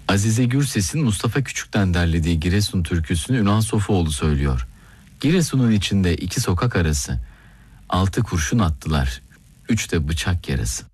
Azize Gürses'in Mustafa Küçük'ten derlediği Giresun türküsünü Ünal Sofuoğlu söylüyor. Giresun'un içinde iki sokak arası, 6 kurşun attılar, 3 de bıçak yarası.